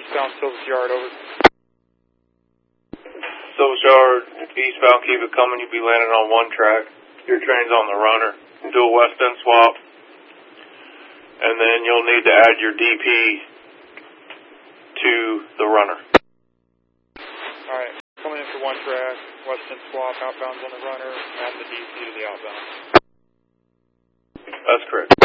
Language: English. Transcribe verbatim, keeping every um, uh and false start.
eastbound Silvis Yard, over. Silvis Yard, eastbound, keep it coming. You'll be landing on one track. Your train's on the runner. Do a west-end swap. And then you'll need to add your D P to the runner. Alright, coming in for one track, west-end swap, outbound's on the runner, add the D P to the outbound. That's correct.